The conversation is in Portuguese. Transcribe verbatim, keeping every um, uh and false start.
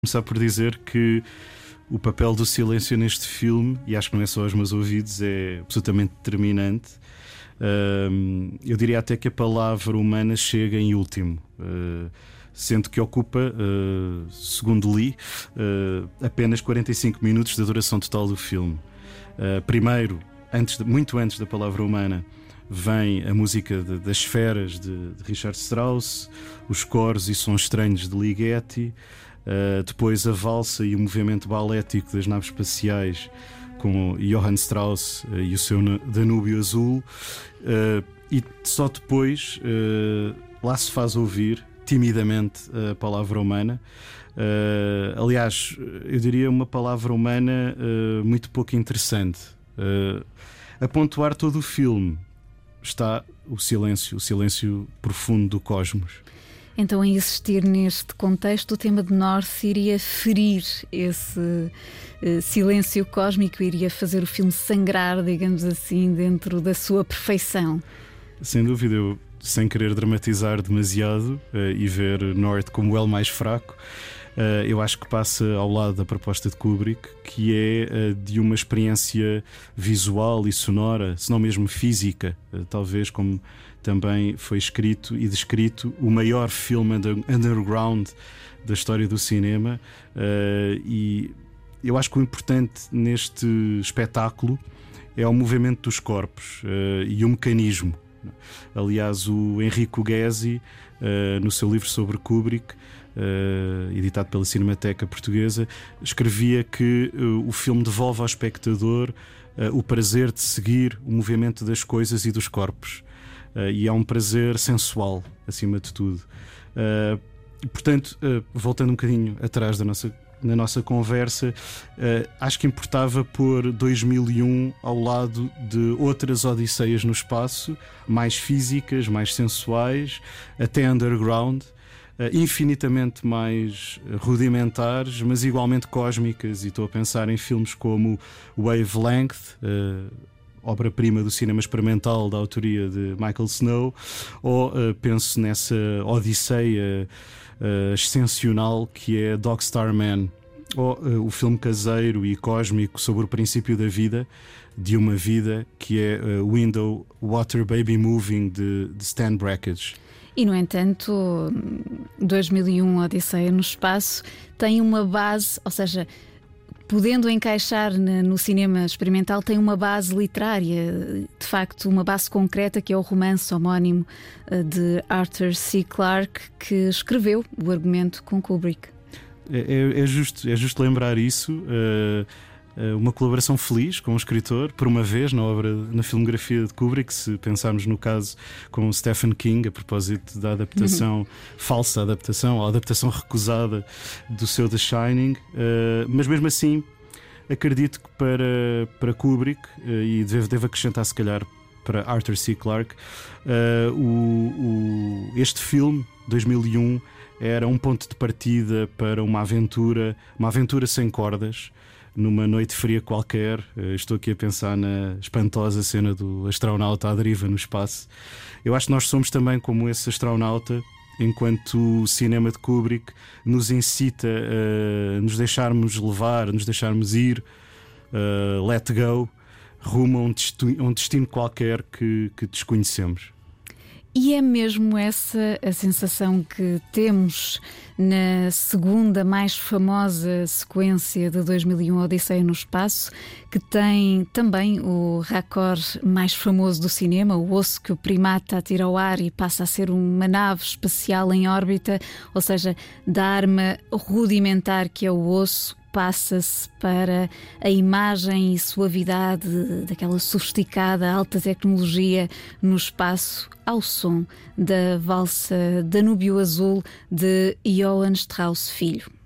Começar por dizer que o papel do silêncio neste filme, e acho que não é só aos meus ouvidos, é absolutamente determinante. Uh, eu diria até que a palavra humana chega em último, uh, sendo que ocupa, uh, segundo li, uh, apenas quarenta e cinco minutos da duração total do filme. Uh, primeiro, antes de, muito antes da palavra humana, vem a música de, das esferas de, de Richard Strauss, os coros e sons estranhos de Ligeti. Uh, depois a valsa e o movimento balético das naves espaciais com Johann Strauss uh, e o seu Danúbio Azul, uh, e só depois uh, lá se faz ouvir timidamente a palavra humana. Uh, aliás, eu diria uma palavra humana uh, muito pouco interessante. Uh, a pontuar todo o filme está o silêncio, o silêncio profundo do cosmos. Então, em existir neste contexto, o tema de North iria ferir esse uh, silêncio cósmico, iria fazer o filme sangrar, digamos assim, dentro da sua perfeição. Sem dúvida, eu, sem querer dramatizar demasiado uh, e ver North como o elo mais fraco, uh, eu acho que passa ao lado da proposta de Kubrick, que é uh, de uma experiência visual e sonora, se não mesmo física, uh, talvez como também foi escrito e descrito o maior filme under, underground da história do cinema. Uh, e eu acho que o importante neste espetáculo é o movimento dos corpos uh, e o mecanismo. Aliás, o Enrico Ghesi, uh, no seu livro sobre Kubrick, uh, editado pela Cinemateca Portuguesa, escrevia que uh, o filme devolve ao espectador uh, o prazer de seguir o movimento das coisas e dos corpos. Uh, e é um prazer sensual, acima de tudo. Uh, portanto, uh, voltando um bocadinho atrás da nossa, na nossa conversa, uh, acho que importava pôr dois mil e um ao lado de outras odisseias no espaço, mais físicas, mais sensuais, até underground, uh, infinitamente mais rudimentares, mas igualmente cósmicas. E estou a pensar em filmes como Wavelength, uh, obra-prima do cinema experimental da autoria de Michael Snow, ou uh, penso nessa odisseia uh, ascensional que é Dog Star Man, ou uh, o filme caseiro e cósmico sobre o princípio da vida, de uma vida, que é uh, Window Water Baby Moving de, de Stan Brakhage. E, no entanto, dois mil e um Odisseia no Espaço tem uma base, ou seja, podendo encaixar no cinema experimental, tem uma base literária, de facto, uma base concreta, que é o romance homónimo de Arthur C. Clarke, que escreveu o argumento com Kubrick. É, é, é, justo, é justo lembrar isso. Uh, uh, uma colaboração feliz com o escritor, por uma vez, na obra, na filmografia de Kubrick, se pensarmos no caso com Stephen King, a propósito da adaptação, uhum. falsa adaptação, ou adaptação recusada do seu The Shining. Uh, mas mesmo assim, acredito que para, para Kubrick, uh, e devo, devo acrescentar se calhar para Arthur C. Clarke, uh, o, o, este filme, dois mil e um, era um ponto de partida para uma aventura, uma aventura sem cordas, numa noite fria qualquer. Estou aqui a pensar na espantosa cena do astronauta à deriva no espaço. Eu acho que nós somos também como esse astronauta, enquanto o cinema de Kubrick nos incita a nos deixarmos levar, a nos deixarmos ir, uh, let go, rumo a um destino, um destino qualquer que, que desconhecemos. E é mesmo essa a sensação que temos na segunda mais famosa sequência de dois mil e um Odisseia no Espaço, que tem também o raccord mais famoso do cinema, o osso que o primata atira ao ar e passa a ser uma nave espacial em órbita, ou seja, da arma rudimentar que é o osso, passa-se para a imagem e suavidade daquela sofisticada alta tecnologia no espaço, ao som da valsa Danúbio Azul de Johann Strauss Filho.